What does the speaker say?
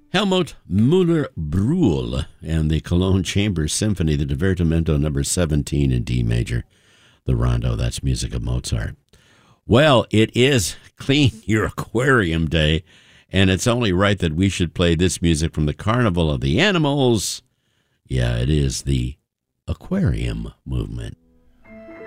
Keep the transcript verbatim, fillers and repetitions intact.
Helmut Müller-Brühl and the Cologne Chamber Symphony, the Divertimento number seventeen in D major. The Rondo, that's music of Mozart. Well, it is Clean Your Aquarium Day, and it's only right that we should play this music from the Carnival of the Animals. Yeah, it is the Aquarium Movement.